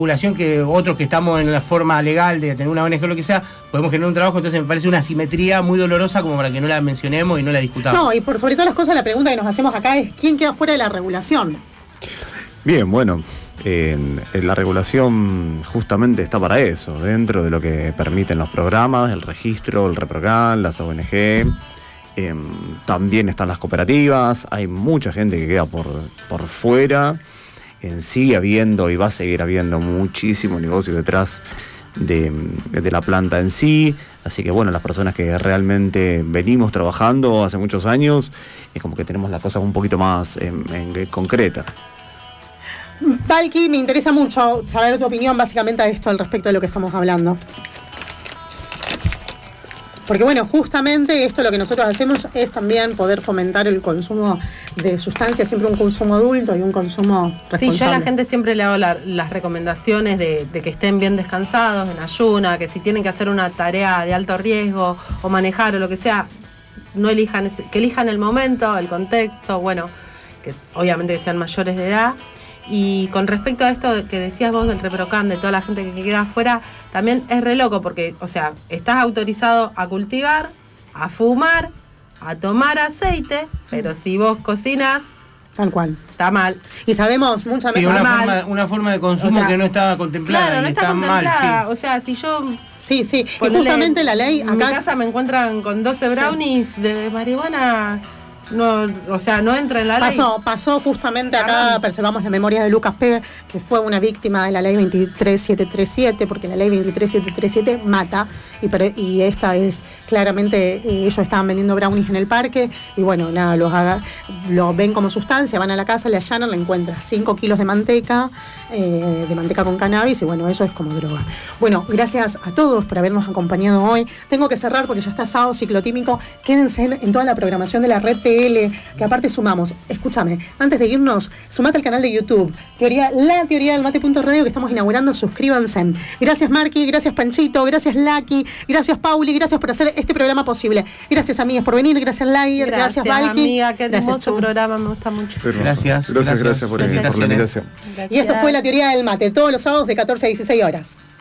regulación que otros que estamos en la forma legal de tener una ONG o lo que sea, podemos generar un trabajo, entonces me parece una asimetría muy dolorosa como para que no la mencionemos y no la discutamos. No, y por sobre todas las cosas, la pregunta que nos hacemos acá es ¿quién queda fuera de la regulación? Bien, bueno, la regulación justamente está para eso, dentro de lo que permiten los programas, el registro, el ReproCan, las ONG, también están las cooperativas, hay mucha gente que queda por fuera. Sigue habiendo y va a seguir habiendo muchísimo negocio detrás de la planta en sí, así que bueno, las personas que realmente venimos trabajando hace muchos años, como que tenemos las cosas un poquito más concretas. Valky, me interesa mucho saber tu opinión básicamente a esto al respecto de lo que estamos hablando. Porque bueno, justamente esto lo que nosotros hacemos es también poder fomentar el consumo de sustancias, siempre un consumo adulto y un consumo responsable. Sí, yo a la gente siempre le hago las recomendaciones de que estén bien descansados, en ayuna, que si tienen que hacer una tarea de alto riesgo o manejar o lo que sea, no elijan, que elijan el momento, el contexto, bueno, que obviamente que sean mayores de edad. Y con respecto a esto que decías vos del ReproCan, de toda la gente que queda afuera, también es re loco porque, o sea, estás autorizado a cultivar, a fumar, a tomar aceite, pero si vos cocinas, tal cual, está mal. Y sabemos muchas veces una forma de consumo, o sea, que no estaba contemplada. Claro, no está contemplada. Mal, sí. O sea, si yo... Sí, y justamente la ley... En mi casa me encuentran con 12 brownies de marihuana... No, o sea, no entra en la ley. Pasó justamente acá, preservamos la memoria de Lucas P., que fue una víctima de la ley 23737, porque la ley 23737 mata, y esta es claramente, ellos estaban vendiendo brownies en el parque, y bueno, nada, lo ven como sustancia, van a la casa, le allanan, le encuentran 5 kilos de manteca con cannabis, y bueno, eso es como droga. Bueno, gracias a todos por habernos acompañado hoy. Tengo que cerrar porque ya está sábado ciclotímico. Quédense en toda la programación de la red TL, que aparte sumamos. Escúchame, antes de irnos, sumate al canal de YouTube, la teoría del mate.radio, que estamos inaugurando. Suscríbanse. Gracias Marqui, gracias Panchito, gracias Lucky, gracias Pauli, gracias por hacer este programa posible. Gracias amigas por venir, gracias Lager, gracias Valky. Amiga, qué hermoso programa, me gusta mucho. Gracias por la invitación. Y esto fue la teoría del mate, todos los sábados de 14 a 16 horas.